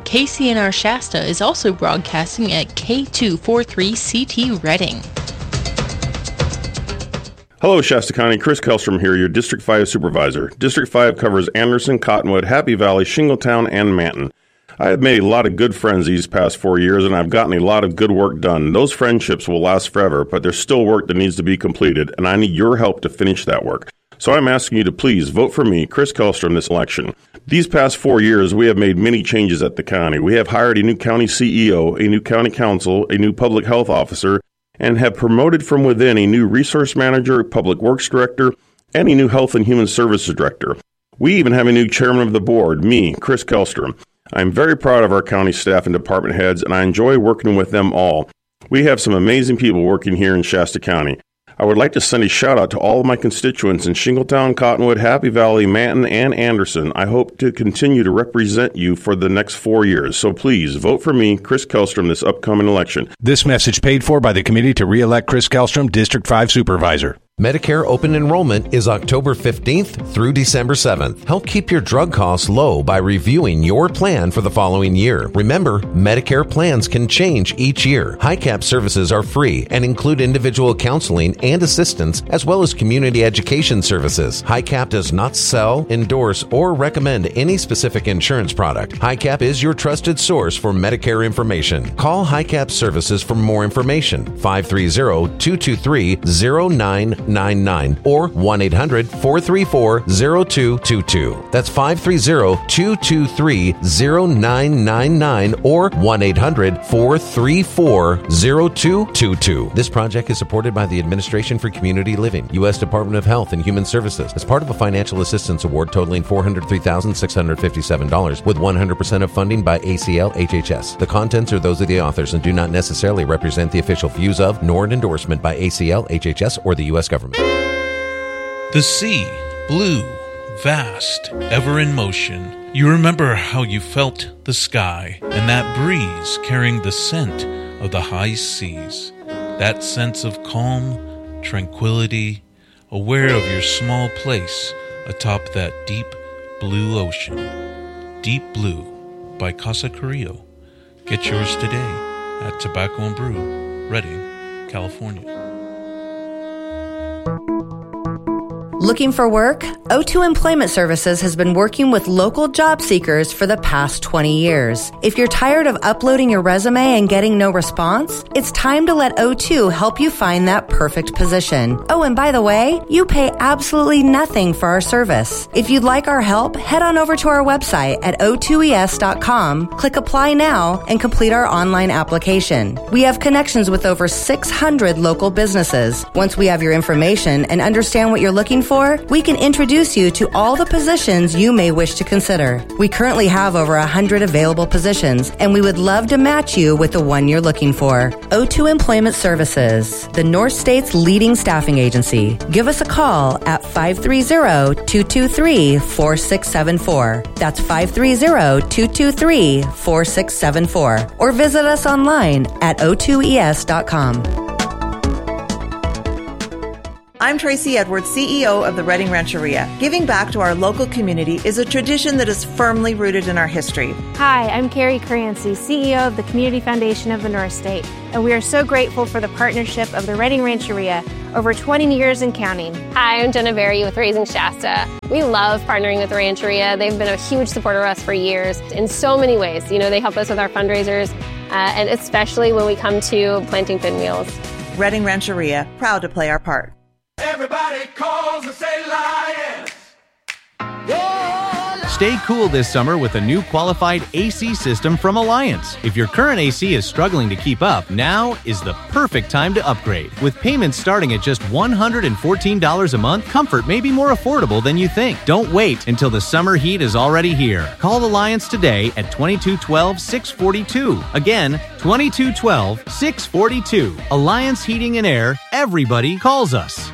KCNR Shasta is also broadcasting at K243CT Reading. Hello, Shasta County. Chris Kellstrom here, your District 5 Supervisor. District 5 covers Anderson, Cottonwood, Happy Valley, Shingletown, and Manton. I have made a lot of good friends these past 4 years, and I've gotten a lot of good work done. Those friendships will last forever, but there's still work that needs to be completed, and I need your help to finish that work. So I'm asking you to please vote for me, Chris Kellstrom, this election. These past 4 years, we have made many changes at the county. We have hired a new county CEO, a new county council, a new public health officer, and have promoted from within a new resource manager, public works director, and a new health and human services director. We even have a new chairman of the board, me, Chris Kellstrom. I'm very proud of our county staff and department heads, and I enjoy working with them all. We have some amazing people working here in Shasta County. I would like to send a shout out to all of my constituents in Shingletown, Cottonwood, Happy Valley, Manton, and Anderson. I hope to continue to represent you for the next 4 years. So please vote for me, Chris Kellstrom, this upcoming election. This message paid for by the committee to re-elect Chris Kellstrom, District 5 Supervisor. Medicare open enrollment is October 15th through December 7th. Help keep your drug costs low by reviewing your plan for the following year. Remember, Medicare plans can change each year. HICAP services are free and include individual counseling and assistance, as well as community education services. HICAP does not sell, endorse, or recommend any specific insurance product. HICAP is your trusted source for Medicare information. Call HICAP services for more information. 530-223-0999 or 1-800-434-0222. That's 530-223-0999 or 1-800-434-0222. This project is supported by the Administration for Community Living, U.S. Department of Health and Human Services, as part of a financial assistance award totaling $403,657 with 100% of funding by ACL HHS. The contents are those of the authors and do not necessarily represent the official views of nor an endorsement by ACL HHS or the U.S. government. The sea, blue, vast, ever in motion. You remember how you felt the sky and that breeze carrying the scent of the high seas. That sense of calm, tranquility, aware of your small place atop that deep blue ocean. Deep Blue by Casa Carrillo. Get yours today at Tobacco and Brew, Redding, California. Looking for work? O2 Employment Services has been working with local job seekers for the past 20 years. If you're tired of uploading your resume and getting no response, it's time to let O2 help you find that perfect position. Oh, and by the way, you pay absolutely nothing for our service. If you'd like our help, head on over to our website at o2es.com, click Apply Now, and complete our online application. We have connections with over 600 local businesses. Once we have your information and understand what you're looking for, we can introduce you to all the positions you may wish to consider. We currently have over 100 available positions, and we would love to match you with the one you're looking for. O2 Employment Services, the North State's leading staffing agency. Give us a call at 530-223-4674. That's 530-223-4674. Or visit us online at o2es.com. I'm Tracy Edwards, CEO of the Redding Rancheria. Giving back to our local community is a tradition that is firmly rooted in our history. Hi, I'm Carrie Crancy, CEO of the Community Foundation of the North State, and we are so grateful for the partnership of the Redding Rancheria over 20 years and counting. Hi, I'm Jenna Berry with Raising Shasta. We love partnering with the Rancheria. They've been a huge supporter of us for years in so many ways. You know, they help us with our fundraisers, and especially when we come to planting pinwheels. Redding Rancheria, proud to play our part. Everybody calls and say Lions. Stay cool this summer with a new qualified AC system from Alliance. If your current AC is struggling to keep up, now is the perfect time to upgrade. With payments starting at just $114 a month, comfort may be more affordable than you think. Don't wait until the summer heat is already here. Call Alliance today at 2212-642. Again, 2212-642. Alliance Heating and Air. Everybody calls us.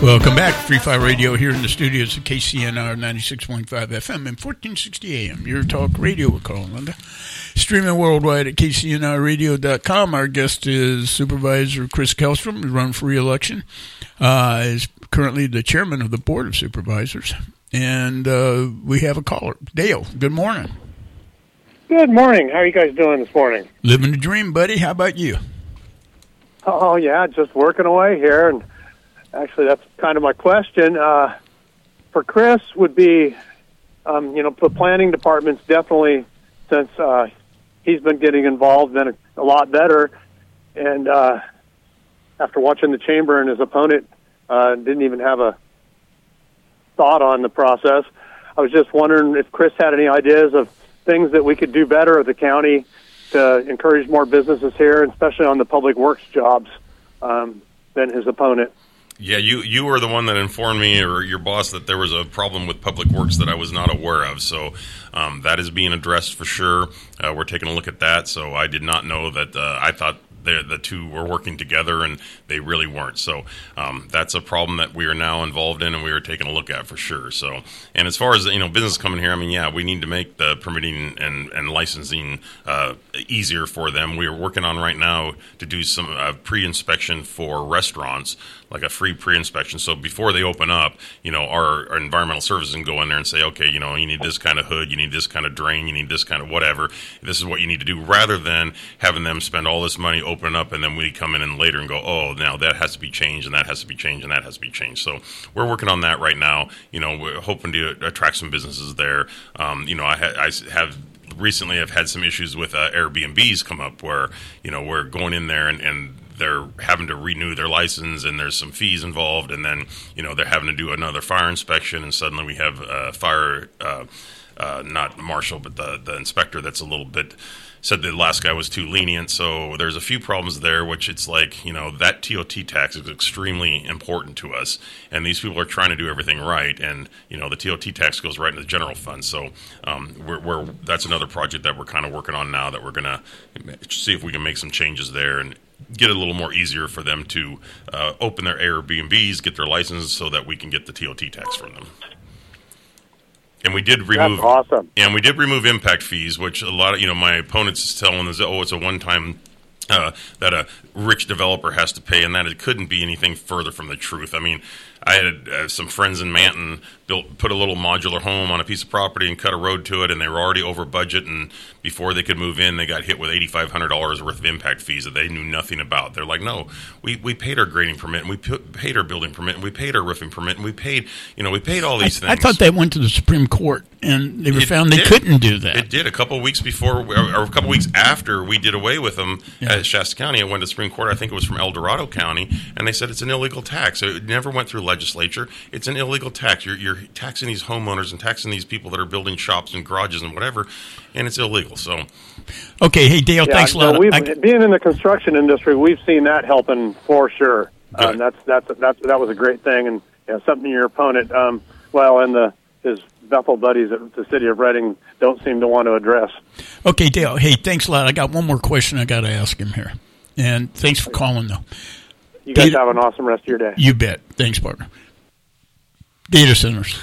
Welcome back, Free Fire Radio here in the studios of KCNR 96.5 FM and 1460 AM. Your talk radio with Carl and Linda. Streaming worldwide at kcnrradio.com. Our guest is Supervisor Chris Kellstrom, who's run for re-election. Is currently the chairman of the Board of Supervisors. And we have a caller. Dale, good morning. Good morning. How are you guys doing this morning? Living the dream, buddy. How about you? Oh, yeah, just working away here. And actually, that's kind of my question. For Chris would be, the planning department's definitely, since he's been getting involved, been a lot better. And after watching the chamber and his opponent didn't even have a thought on the process, I was just wondering if Chris had any ideas of things that we could do better at the county to encourage more businesses here, especially on the public works jobs, than his opponent. Yeah, you were the one that informed me, or your boss, that there was a problem with public works that I was not aware of. So that is being addressed for sure. We're taking a look at that. So I did not know that. I thought the two were working together, and they really weren't. So that's a problem that we are now involved in, and we are taking a look at for sure. So, and as far as business coming here, I mean, yeah, we need to make the permitting and licensing easier for them. We are working on right now to do some pre-inspection for restaurants, like a free pre-inspection. So before they open up, our environmental services can go in there and say, okay, you need this kind of hood, you need this kind of drain, you need this kind of whatever. This is what you need to do, rather than having them spend all this money, open up, and then we come in and later and go, oh, now that has to be changed, and that has to be changed, and that has to be changed. So we're working on that right now. We're hoping to attract some businesses there. I have recently I've had some issues with Airbnbs come up where, we're going in there and they're having to renew their license, and there's some fees involved, and then, they're having to do another fire inspection, and suddenly we have fire, not marshal, but the inspector that's a little bit, said the last guy was too lenient. So there's a few problems there, which it's like, that TOT tax is extremely important to us, and these people are trying to do everything right, and, the TOT tax goes right into the general fund. So that's another project that we're kind of working on now, that we're going to see if we can make some changes there and get it a little more easier for them to open their Airbnbs, get their licenses, so that we can get the TOT tax from them. And we did remove. That's awesome. And we did remove impact fees, which a lot of my opponents is telling us, it's a one-time that a rich developer has to pay, and that it couldn't be anything further from the truth. I mean, I had some friends in Manton put a little modular home on a piece of property and cut a road to it, and they were already over budget, and before they could move in, they got hit with $8,500 worth of impact fees that they knew nothing about. They're like, no, we paid our grading permit, and we paid our building permit, and we paid our roofing permit, and we paid all these things. I thought that went to the Supreme Court, and they were found they couldn't do that. It did. A couple of weeks before, or a couple of weeks after we did away with them at Shasta County, it went to the Supreme Court. I think it was from El Dorado County, and they said it's an illegal tax. It never went through legislature. It's an illegal tax. You're taxing these homeowners and taxing these people that are building shops and garages and whatever, and it's illegal. So, okay, hey Dale, thanks a lot. Being in the construction industry, we've seen that helping for sure. That was a great thing, and something your opponent, and his Bethel buddies at the city of Reading don't seem to want to address. Okay, Dale, hey, thanks a lot. I got one more question I got to ask him here, and thanks for calling, though. You guys have an awesome rest of your day. You bet. Thanks, partner. Data centers.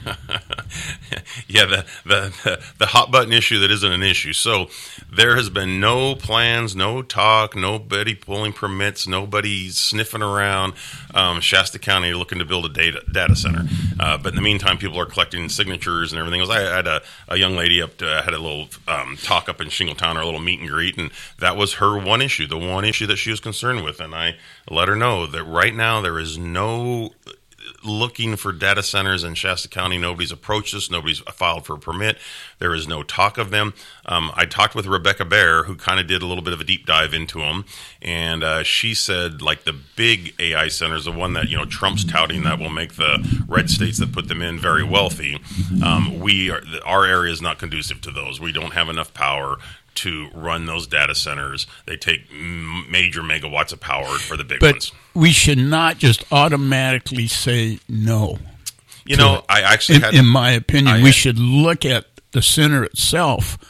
Yeah, the hot button issue that isn't an issue. So there has been no plans, no talk, nobody pulling permits, nobody sniffing around Shasta County looking to build a data center. But in the meantime, people are collecting signatures and everything else. I had a young lady had a little talk up in Shingletown, our little meet and greet, and that was her one issue, the one issue that she was concerned with. And I let her know that right now there is no looking for data centers in Shasta County. Nobody's approached us. Nobody's filed for a permit. There is no talk of them. I talked with Rebecca Baer, who kind of did a little bit of a deep dive into them, and she said, like, the big AI centers, the one that Trump's touting that will make the red states that put them in very wealthy. Our area is not conducive to those. We don't have enough power to run those data centers. They take major megawatts of power for the big ones. But we should not just automatically say no. I actually in my opinion, we should look at the center itself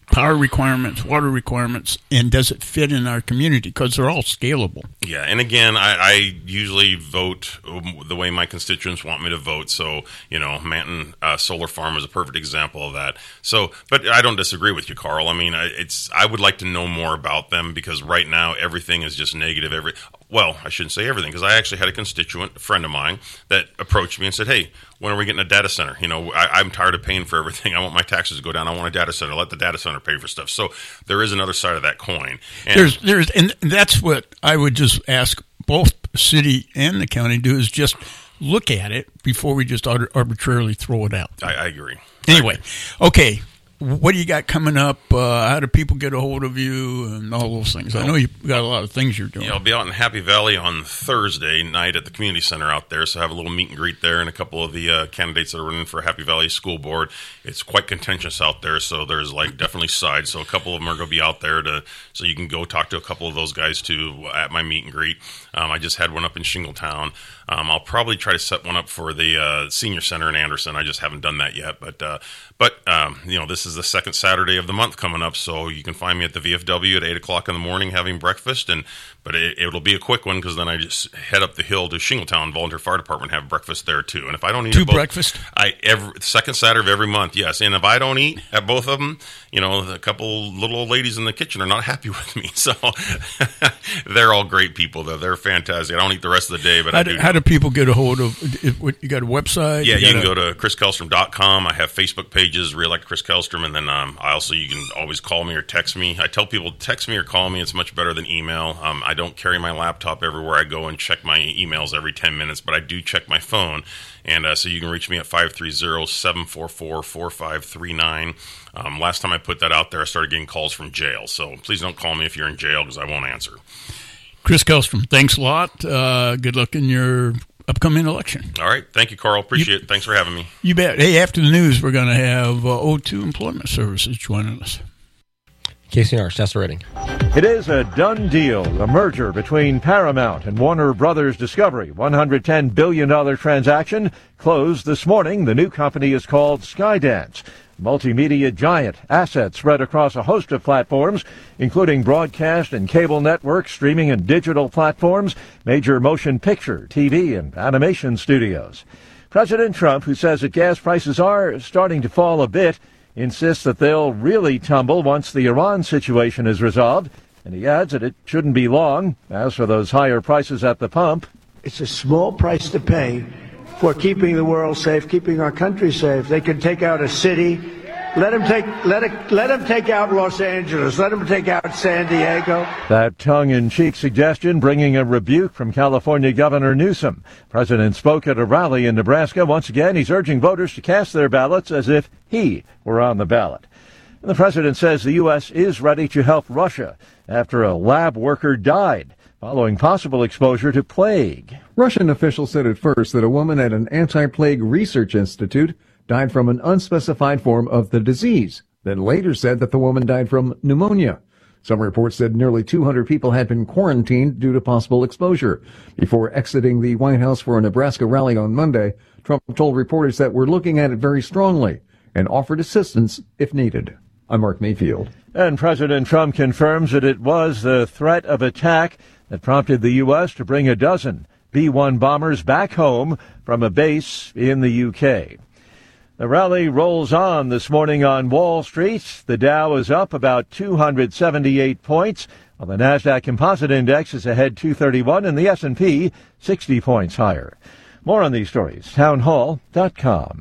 power requirements, water requirements, and does it fit in our community? Because they're all scalable. Yeah, and again, I usually vote the way my constituents want me to vote. So, Manton Solar Farm is a perfect example of that. So, but I don't disagree with you, Carl. I mean, I would like to know more about them, because right now everything is just negative. Well, I shouldn't say everything, because I actually had a friend of mine, that approached me and said, hey, when are we getting a data center? I'm tired of paying for everything. I want my taxes to go down. I want a data center. Let the data center pay for stuff. So there is another side of that coin. And and that's what I would just ask both city and the county to do, is just look at it before we just arbitrarily throw it out. I agree. Anyway, okay. What do you got coming up? How do people get a hold of you and all those things? I know you've got a lot of things you're doing. Yeah, I'll be out in Happy Valley on Thursday night at the community center out there, so I have a little meet and greet there, and a couple of the candidates that are running for Happy Valley School Board. It's quite contentious out there, so there's definitely sides. So a couple of them are going to be out there so you can go talk to a couple of those guys too at my meet and greet. I just had one up in Shingletown. I'll probably try to set one up for the senior center in Anderson. I just haven't done that yet, but this is the second Saturday of the month coming up, so you can find me at the VFW at 8 o'clock in the morning having breakfast, but it'll be a quick one, because then I just head up the hill to Shingletown Volunteer Fire Department and have breakfast there too. And if I don't eat breakfast, every second Saturday of every month, yes. And if I don't eat at both of them, a couple little old ladies in the kitchen are not happy with me. So they're all great people, though. They're fantastic. I don't eat the rest of the day, but how do people get a hold of? You got a website? Yeah, you can go to chriskellstrom.com. I have Facebook pages, Reelect Chris Kellstrom, and then you can always call me or text me. I tell people, text me or call me. It's much better than email. I don't carry my laptop everywhere I go and check my emails every 10 minutes, but I do check my phone. And so you can reach me at 530-744-4539. Last time I put that out there, I started getting calls from jail. So please don't call me if you're in jail, because I won't answer. Chris Kellstrom, thanks a lot. Good luck in your upcoming election. All right. Thank you, Carl. Appreciate it. Thanks for having me. You bet. Hey, after the news, we're going to have O2 Employment Services joining us. KCNR, Shasta Redding. It is a done deal. The merger between Paramount and Warner Brothers Discovery, $110 billion transaction, closed this morning. The new company is called Skydance. Multimedia giant, assets spread across a host of platforms, including broadcast and cable networks, streaming and digital platforms, major motion picture, TV, and animation studios. President Trump, who says that gas prices are starting to fall a bit, insists that they'll really tumble once the Iran situation is resolved, and he adds that it shouldn't be long. As for those higher prices at the pump, it's a small price to pay for keeping the world safe, keeping our country safe. They can take out a city. Let them take out Los Angeles. Let them take out San Diego. That tongue-in-cheek suggestion bringing a rebuke from California Governor Newsom. President spoke at a rally in Nebraska. Once again, he's urging voters to cast their ballots as if he were on the ballot. And the president says the U.S. is ready to help Russia after a lab worker died following possible exposure to plague. Russian officials said at first that a woman at an anti-plague research institute died from an unspecified form of the disease, then later said that the woman died from pneumonia. Some reports said nearly 200 people had been quarantined due to possible exposure. Before exiting the White House for a Nebraska rally on Monday, Trump told reporters that we're looking at it very strongly and offered assistance if needed. I'm Mark Mayfield. And President Trump confirms that it was the threat of attack that prompted the U.S. to bring a dozen B-1 bombers back home from a base in the UK. The rally rolls on this morning on Wall Street. The Dow is up about 278 points, while the NASDAQ Composite Index is ahead 231 and the S&P 60 points higher. More on these stories, townhall.com.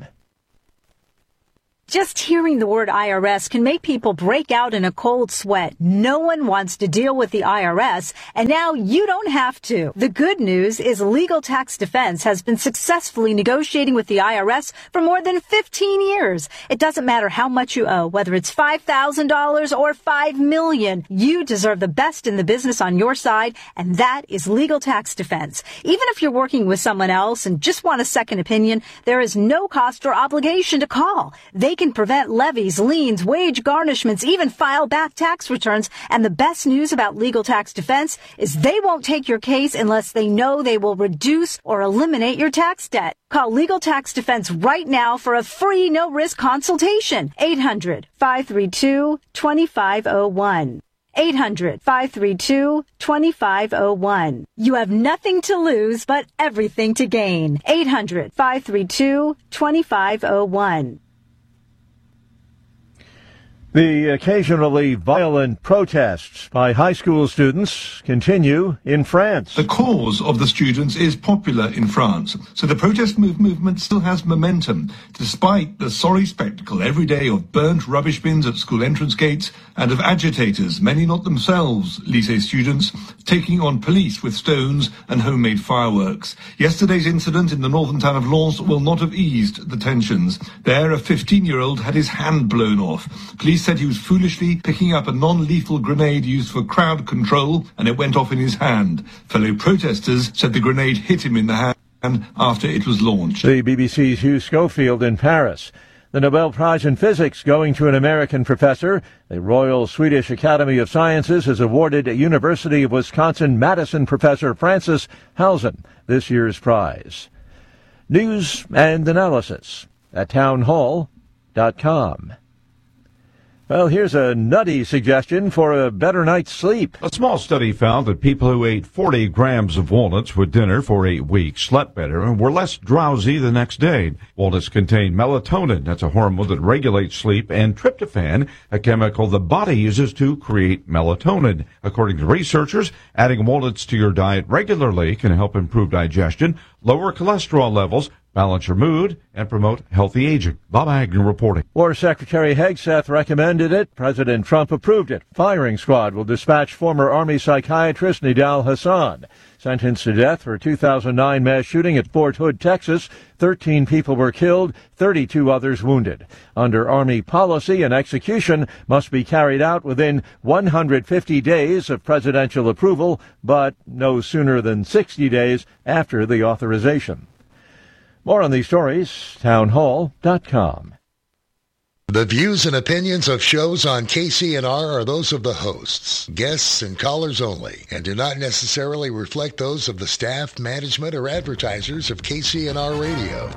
Just hearing the word IRS can make people break out in a cold sweat. No one wants to deal with the IRS, and now you don't have to. The good news is Legal Tax Defense has been successfully negotiating with the IRS for more than 15 years. It doesn't matter how much you owe, whether it's $5,000 or $5 million. You deserve the best in the business on your side, and that is Legal Tax Defense. Even if you're working with someone else and just want a second opinion, there is no cost or obligation to call. They can prevent levies, liens, wage garnishments, even file back tax returns. And the best news about Legal Tax Defense is they won't take your case unless they know they will reduce or eliminate your tax debt. Call Legal Tax Defense right now for a free no-risk consultation. 800-532-2501. 800-532-2501. You have nothing to lose but everything to gain. 800-532-2501. The occasionally violent protests by high school students continue in France. The cause of the students is popular in France, so the protest movement still has momentum, despite the sorry spectacle every day of burnt rubbish bins at school entrance gates and of agitators, many not themselves lycée students, taking on police with stones and homemade fireworks. Yesterday's incident in the northern town of Lens will not have eased the tensions. There, a 15-year-old had his hand blown off. Police said he was foolishly picking up a non-lethal grenade used for crowd control, and it went off in his hand. Fellow protesters said the grenade hit him in the hand after it was launched. The BBC's Hugh Schofield in Paris. The Nobel Prize in Physics going to an American professor. The Royal Swedish Academy of Sciences has awarded University of Wisconsin-Madison professor Francis Halzen this year's prize. News and analysis at townhall.com. Well, here's a nutty suggestion for a better night's sleep. A small study found that people who ate 40 grams of walnuts with dinner for 8 weeks slept better and were less drowsy the next day. Walnuts contain melatonin, that's a hormone that regulates sleep, and tryptophan, a chemical the body uses to create melatonin. According to researchers, adding walnuts to your diet regularly can help improve digestion, lower cholesterol levels, balance your mood, and promote healthy aging. Bob Agnew reporting. War Secretary Hegseth recommended it. President Trump approved it. Firing squad will dispatch former Army psychiatrist Nidal Hassan. Sentenced to death for a 2009 mass shooting at Fort Hood, Texas. 13 people were killed, 32 others wounded. Under Army policy, an execution must be carried out within 150 days of presidential approval, but no sooner than 60 days after the authorization. More on these stories, townhall.com. The views and opinions of shows on KCNR are those of the hosts, guests, and callers only, and do not necessarily reflect those of the staff, management, or advertisers of KCNR Radio.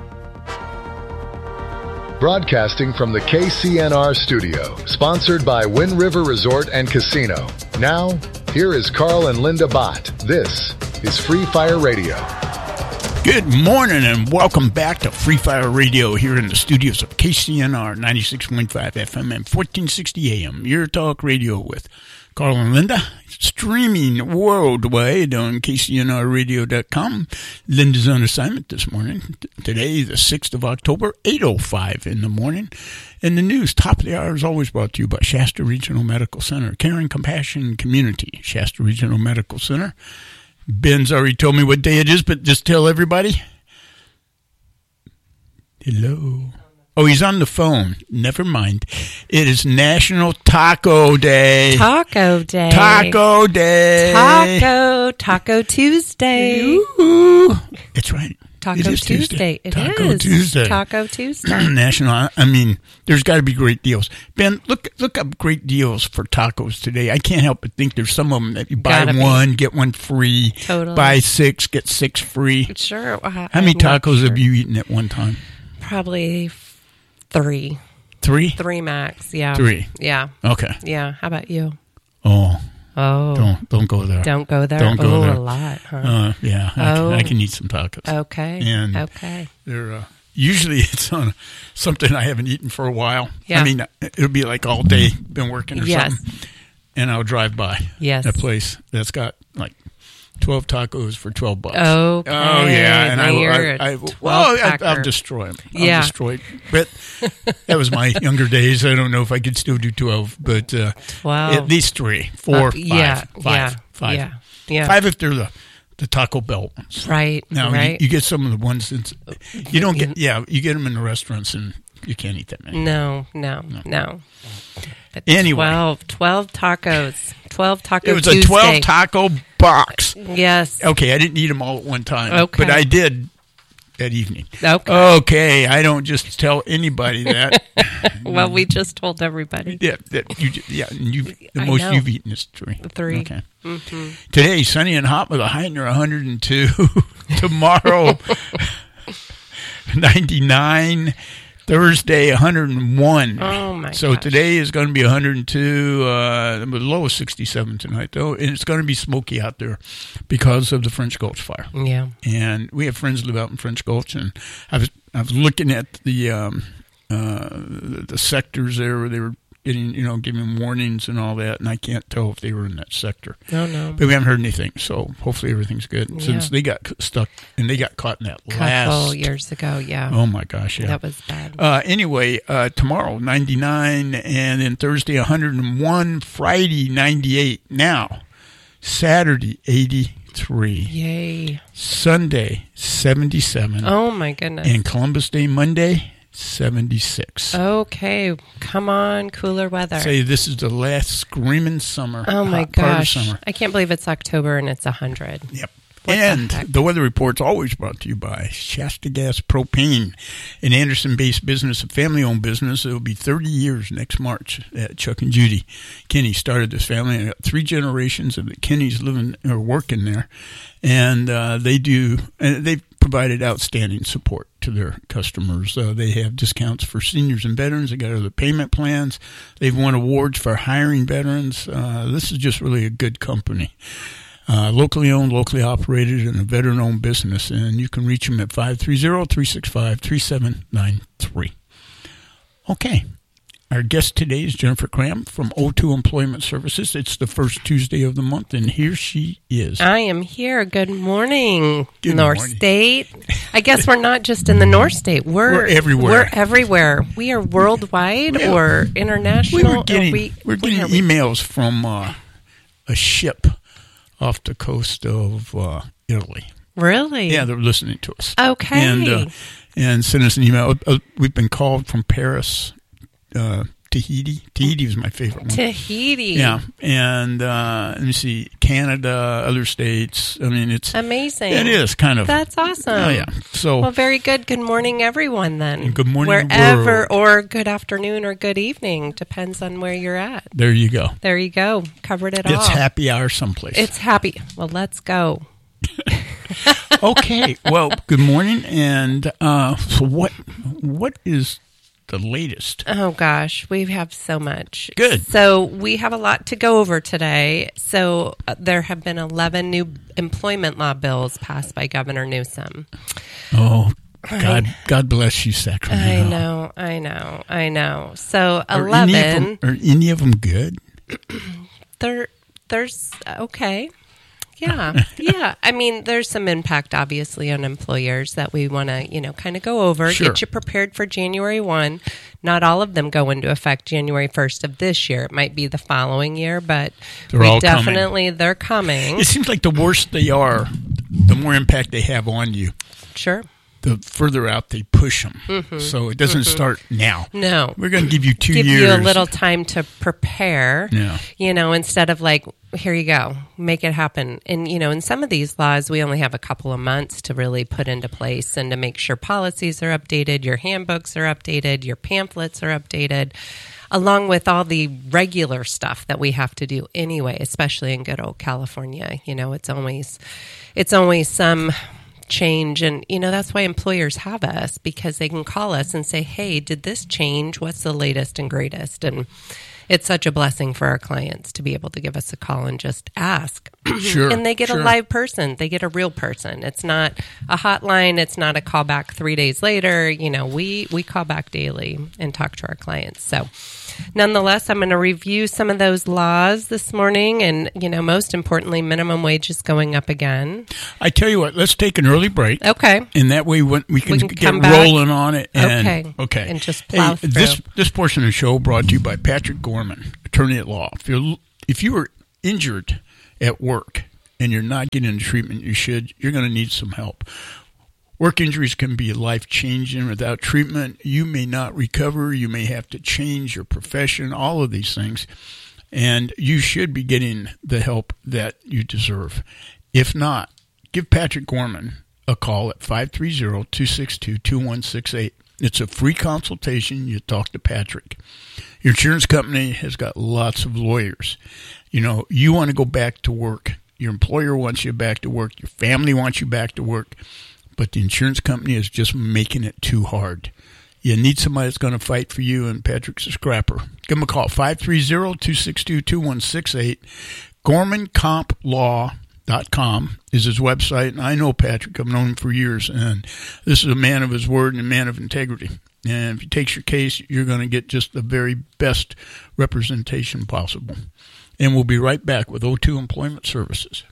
Broadcasting from the KCNR studio, sponsored by Wind River Resort and Casino. Now, here is Carl and Linda Bott. This is Free Fire Radio. Good morning and welcome back to Free Fire Radio here in the studios of KCNR 96.5 FM and 1460 AM. Your talk radio with Carl and Linda, streaming worldwide on KCNRradio.com. Linda's on assignment this morning. Today, the 6th of October, 8:05 in the morning. And the news, top of the hour, is always brought to you by Shasta Regional Medical Center. Caring, compassion, community. Shasta Regional Medical Center. Ben's already told me what day it is, but just tell everybody. Hello. Oh, he's on the phone. Never mind. It is National Taco Day. Taco Day. Taco Day. Taco Tuesday. Ooh. It's right. Taco Tuesday. It Taco is. Tuesday. Taco Tuesday. National. I mean, there's got to be great deals. Ben, look up great deals for tacos today. I can't help but think there's some of them that you buy one, get one free. Totally. Buy 6, get 6 free. Sure. How many tacos have you eaten at one time? Probably 3. 3? 3 max. Yeah. 3. Yeah. Okay. Yeah. How about you? Oh. Don't go there. Don't go there. Don't go there. A lot, huh? Yeah. I can eat some tacos. Okay. And okay. They're usually it's on something I haven't eaten for a while. Yeah. I mean, it'll be like all day, been working or something, and I'll drive by a place that's got like 12 tacos for $12. Okay. Oh yeah, and I'll destroy them. Yeah. I'll destroy it. But that was my younger days. I don't know if I could still do 12, but 12. At least 3, 4, 5. Yeah. 5 if they're the Taco Bell ones. Right. Now right. You get some of the ones that you don't get. Yeah, you get them in the restaurants and you can't eat that many. No. But anyway, 12 tacos. 12 taco It was Tuesday. a 12 taco box. Yes. Okay, I didn't eat them all at one time. Okay. But I did that evening. Okay. I don't just tell anybody that. Well, we just told everybody. Yeah, the most you've eaten is 3. 3. Okay. Mm-hmm. Today, sunny and hot with a high near 102. Tomorrow, 99. Thursday, 101. Oh, my So gosh. today is going to be 102. The low is 67 tonight, though. And it's going to be smoky out there because of the French Gulch fire. Yeah. And we have friends live out in French Gulch. And I was looking at the sectors there where they were getting, giving warnings and all that, and I can't tell if they were in that sector. No. But we haven't heard anything, so hopefully everything's good. Yeah. Since they got stuck, and they got caught in that Couple years ago, yeah. Oh, my gosh, yeah. That was bad. Anyway, tomorrow, 99, and then Thursday, 101, Friday, 98. Now, Saturday, 83. Yay. Sunday, 77. Oh, my goodness. And Columbus Day, Monday, 76. Okay, come on, cooler weather. Say this is the last screaming summer. Oh my hot part of gosh. summer. I can't believe it's October and it's 100. Yep. What and the heck? the weather report's always brought to you by Shasta Gas Propane, an Anderson-based business, a family-owned business. It will be 30 years next March that Chuck and Judy Kinney started this family. I got 3 generations of the Kinneys living or working there, and they've provided outstanding support to their customers. They have discounts for seniors and veterans. They got other payment plans. They've won awards for hiring veterans. This is just really a good company. Locally owned, locally operated, and a veteran-owned business. And you can reach them at 530-365-3793. Okay. Our guest today is Jennifer Cram from O2 Employment Services. It's the first Tuesday of the month, and here she is. I am here. Good morning, Good North morning. State. I guess we're not just in the North State. We're everywhere. We're everywhere. We are worldwide or international. We're getting emails from a ship off the coast of Italy. Really? Yeah, they're listening to us. Okay. And send us an email. We've been called from Paris, Tahiti. Tahiti was my favorite one. Tahiti. Yeah. And let me see, Canada, other states. I mean, it's amazing. It is kind of. That's awesome. Oh, yeah. So, well, very good. Good morning, everyone, then. Good morning, wherever, world. or good afternoon or good evening. Depends on where you're at. There you go. There you go. Covered it all. It's happy hour someplace. It's happy. Well, let's go. Okay. Well, good morning. And so what is the latest? Oh, gosh. We have so much. Good. So we have a lot to go over today. So there have been 11 new employment law bills passed by Governor Newsom. Oh, God bless you, Sacramento. I know. So 11. Are any of them good? There's okay. Yeah. I mean, there's some impact, obviously, on employers that we want to, kind of go over. Sure. Get you prepared for January 1. Not all of them go into effect January 1st of this year. It might be the following year, but they're coming. It seems like the worse they are, the more impact they have on you. Sure. The further out they push them. Mm-hmm. So it doesn't start now. No. We're going to give you 2 years. Give you a little time to prepare, Yeah. Instead of like, here you go, make it happen. And, in some of these laws, we only have a couple of months to really put into place and to make sure policies are updated, your handbooks are updated, your pamphlets are updated, along with all the regular stuff that we have to do anyway, especially in good old California. It's always some change, and that's why employers have us, because they can call us and say, hey, did this change? What's the latest and greatest? And it's such a blessing for our clients to be able to give us a call and just ask. Sure. And they get a live person. They get a real person. It's not a hotline. It's not a call back 3 days later. We call back daily and talk to our clients. So nonetheless, I'm going to review some of those laws this morning. And, most importantly, minimum wage is going up again. I tell you what, let's take an early break. Okay. And that way we can get rolling on it. And, okay. And just plow through. This portion of the show brought to you by Patrick Gorman, attorney at law. If you are injured at work and you're not getting the treatment you're going to need some help. Work injuries can be life-changing. Without treatment, you may not recover. You may have to change your profession, all of these things. And you should be getting the help that you deserve. If not, give Patrick Gorman a call at 530-262-2168. It's a free consultation. You talk to Patrick. Your insurance company has got lots of lawyers. You know, you want to go back to work. Your employer wants you back to work. Your family wants you back to work. But the insurance company is just making it too hard. You need somebody that's going to fight for you, and Patrick's a scrapper. Give him a call, 530-262-2168. GormanCompLaw.com is his website. And I know Patrick. I've known him for years. And this is a man of his word and a man of integrity. And if he takes your case, you're going to get just the very best representation possible. And we'll be right back with O2 Employment Services.